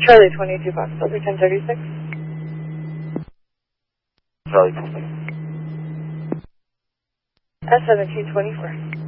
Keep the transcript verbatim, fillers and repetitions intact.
Charlie twenty-two, Foxtrot ten thirty-six. Charlie twenty. S seventeen twenty-four.